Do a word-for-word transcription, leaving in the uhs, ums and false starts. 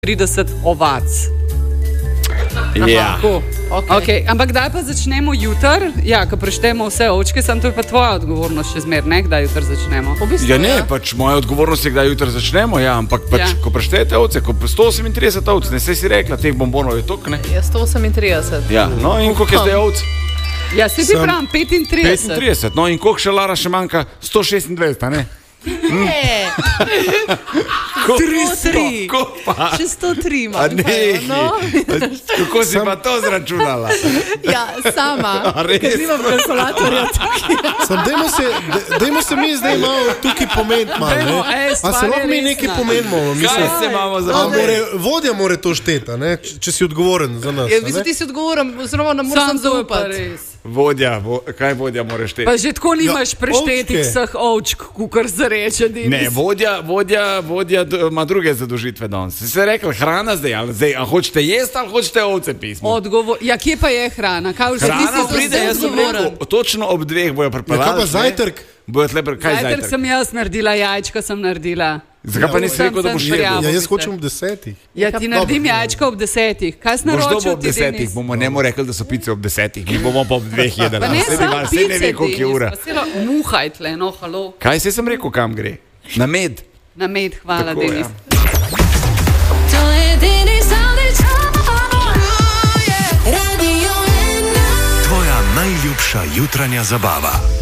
trideset ovac. Ja. Okay. Okay. Ampak kdaj pa začnemo jutr? Ja, ko preštemo vse ovčke, sam to je pa tvoja odgovornost še zmer, ne? Kdaj jutr začnemo? V bistvu, Ja ne, ja. pač moja odgovornost je, kdaj jutri začnemo, ja, ampak pač, Ja. ko preštejete ovce, ko sto osemintrideset ovc, ne, saj si rekla, teh bombonov je toliko, ne? Je sto osemintrideset. Ja, no in koliko je zdaj ovc? Ja, se ti Sem- pravim, petintrideset. petintrideset, no in koliko še Lara še manjka? sto šestindvajset, a ne? Ne, Ko, tri. ko pa? še sto tri A imam. ne, No. kako si pa to zračunala? Ja, sama. A res? Ker nimam kalkulatorja. Sam, dajmo se, de- dajmo se mi zdaj malo tukaj pomeniti. Malo, Dajmo, ne? ej, A stvar se je lahko mi resna. nekaj pomenimo? Kaj Mislim, se imamo za a pomen? more, vodja more to šteti, ne? Č- če si odgovoren za nas. Ja, a v bistvu ne? ti si odgovoren, oziroma ne moreš Sam to je pa zaupati. res. Vodja, vo, kaj vodja moraš šteti? Pa že tako nimaš Ja, preštetih ovčke. vseh ovčk, kukar zareče. Ne, vodja, vodja, vodja d- ima druge zadožitve danes. Si se rekla, hrana zdaj, ali zdaj, a hočete jesti ali hočete ovce pismo? Odgovor. Ja, kje pa je hrana? Kaj už Hrana nisi pride, zdaj jaz sem odgovoren? rekel, točno ob dveh bojo Ja, pripeljali. kaj pa zajtrk? Bojo tle, pri- kaj Zajtrk zajtrk? sem jaz naredila, jajčka sem naredila. Zakaj pa nisi Sem- rekel, da sem boš verjel. jedel? Ja, jaz biste. hočem ob desetih. Ja, ti naredim dobro. jajčka ob desetih. Kaj si Boš dobil naročil ob ti, desetih, Denis? bomo njemu rekli, da so pice ob desetih, mi bomo pa ob dveh jedli. Pa ne, Saj ni samo važno, saj ne pice, ve, koliko je Denis, ura. pa sila muhaj tle, no, halo. Kaj se sem rekel, kam gre? Na med. Na med, hvala, Tako, Denis. ja. To je Denis Avdić. Radio ena. Tvoja najljubša jutranja zabava.